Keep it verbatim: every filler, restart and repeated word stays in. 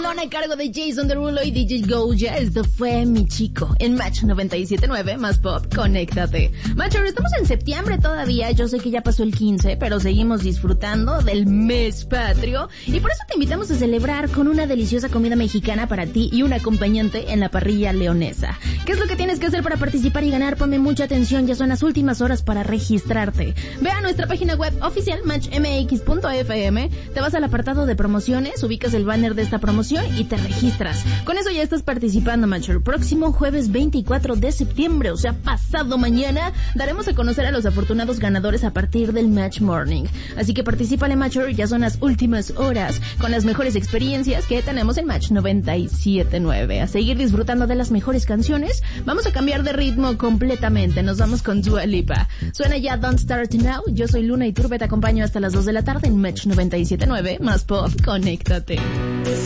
Limón a cargo de Jason Derulo y D J Goya. Esto fue Mi Chico en Match noventa y siete punto nueve más Pop. Conéctate. Macho, estamos en septiembre todavía. Yo sé que ya pasó el quince, pero seguimos disfrutando del mes patrio. Y por eso te invitamos a celebrar con una deliciosa comida mexicana para ti y un acompañante en la parrilla leonesa. ¿Qué es lo que tienes que hacer para participar y ganar? Ponme mucha atención, ya son las últimas horas para registrarte. Ve a nuestra página web oficial match m x punto f m, te vas al apartado de promociones, ubicas el banner de esta promoción y te registras. Con eso ya estás participando, macho. El próximo jueves veinticuatro de septiembre, o sea, pasado mañana, daremos a conocer a los afortunados ganadores a partir del Match Morning. Así que particípale, macho, ya son las últimas horas con las mejores experiencias que tenemos en Match noventa y siete punto nueve. A seguir disfrutando de las mejores canciones, vamos a cambiar de ritmo completamente. Nos vamos con Dua Lipa. Suena ya Don't Start Now. Yo soy Luna y Turbe, te acompaño hasta las dos de la tarde en Match noventa y siete punto nueve más Pop. Conéctate.